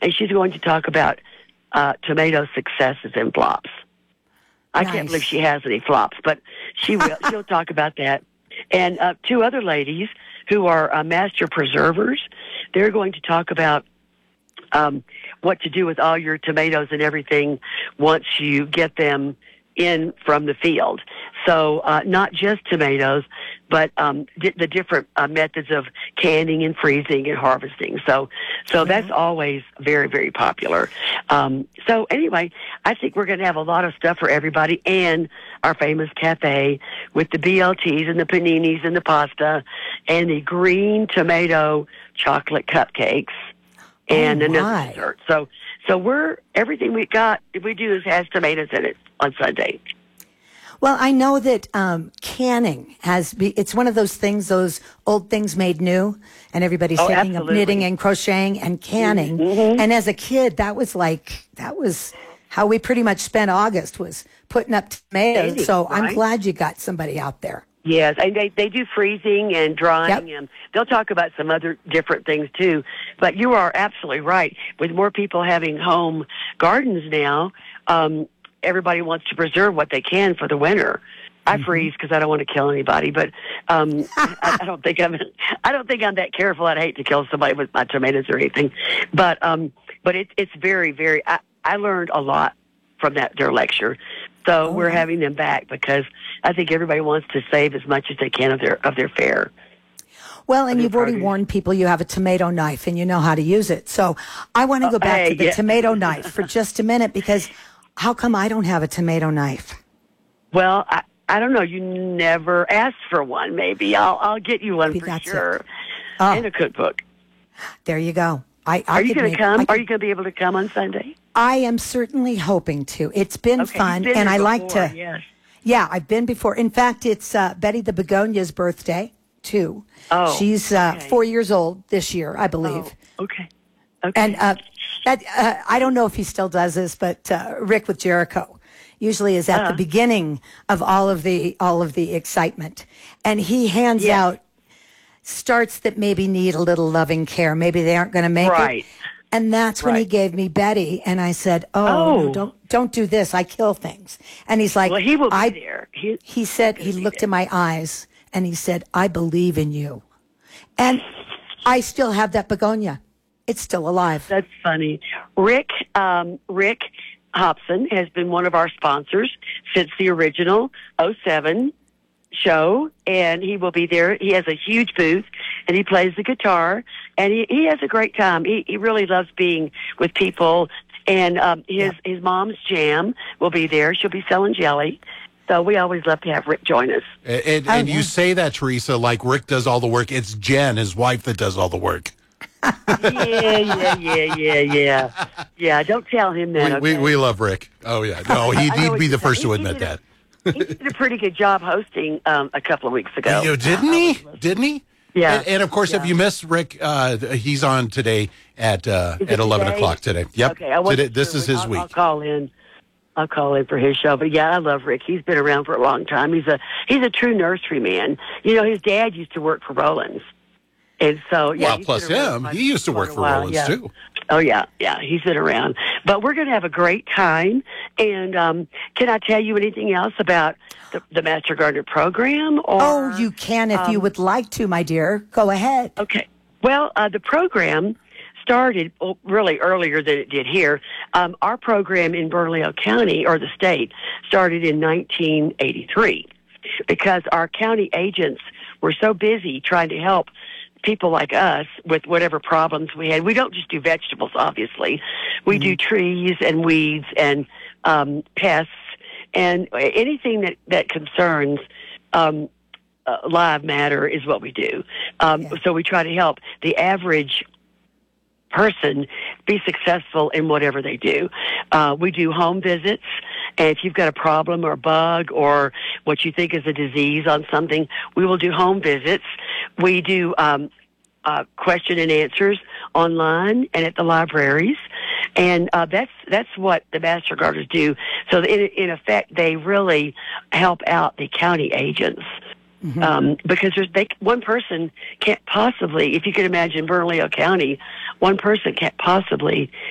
and she's going to talk about tomato successes and flops. I can't believe she has any flops, but she will. She'll talk about that. And two other ladies who are master preservers, they're going to talk about what to do with all your tomatoes and everything once you get them in from the field. So not just tomatoes, but the different methods of canning and freezing and harvesting. So that's always very, very popular. So anyway, I think we're going to have a lot of stuff for everybody, and our famous cafe with the BLTs and the paninis and the pasta and the green tomato chocolate cupcakes and another dessert. So we're everything we do has tomatoes in it on Sunday. Well, I know that canning it's one of those things, those old things made new, and everybody's thinking of knitting and crocheting and canning. Mm-hmm. And as a kid, that was how we pretty much spent August, was putting up tomatoes. So right? I'm glad you got somebody out there. Yes, and they do freezing and drying, and they'll talk about some other different things too. But you are absolutely right. With more people having home gardens now, everybody wants to preserve what they can for the winter. I freeze because I don't want to kill anybody, but I don't think I'm that careful. I'd hate to kill somebody with my tomatoes or anything. But it's very, very. I learned a lot from their lecture. So we're having them back because I think everybody wants to save as much as they can of their fare. Well, and you've already warned people you have a tomato knife and you know how to use it. So I want to go back to the tomato knife for just a minute, because how come I don't have a tomato knife? Well, I don't know. You never asked for one. Maybe I'll get you one for sure. And a cookbook. There you go. Are you going to come? Are you going to be able to come on Sunday? I am certainly hoping to. It's been fun, and I like to. Yes. Yeah, I've been before. In fact, it's Betty the Begonia's birthday too. Oh, she's 4 years old this year, I believe. Oh, okay. And I don't know if he still does this, but Rick with Jericho usually is at the beginning of all of the excitement, and he hands out starts that maybe need a little loving care. Maybe they aren't going to make it. And that's when he gave me Betty, and I said, no, don't do this. I kill things. And he's like, well, he will be there. He said, he looked in my eyes, and he said, I believe in you. And I still have that begonia. It's still alive. That's funny. Rick Hobson has been one of our sponsors since the original 07 show, and he will be there. He has a huge booth, and he plays the guitar, and he has a great time. He really loves being with people, and his mom's jam will be there. She'll be selling jelly. So we always love to have Rick join us. And you say that, Teresa, like Rick does all the work. It's Jen, his wife, that does all the work. Yeah, don't tell him that. We love Rick. Oh, yeah. No, he'd be the first to admit that. He did a pretty good job hosting a couple of weeks ago. Didn't he? Yeah. And of course, if you missed Rick, he's on today at 11 o'clock today. Yep. Okay, this is his week. I'll call in for his show. But yeah, I love Rick. He's been around for a long time. He's a true nursery man. You know, his dad used to work for Rollins. And so, plus him, he used to work for Rollins too. Oh, yeah, he's been around. But we're going to have a great time. And can I tell you anything else about the Master Gardener program? You can if you would like to, my dear. Go ahead. Okay. Well, the program started really earlier than it did here. Our program in Bernalillo County, or the state, started in 1983 because our county agents were so busy trying to help people like us with whatever problems we had. We don't just do vegetables, obviously. We do trees and weeds and pests and anything that concerns live matter is what we do. So we try to help the average person be successful in whatever they do. We do home visits, and if you've got a problem or a bug or what you think is a disease on something, we will do home visits. We do question and answers online and at the libraries, and that's what the Master Gardeners do. So in effect, they really help out the county agents. Because one person can't possibly, if you can imagine Bernalillo County, one person can't possibly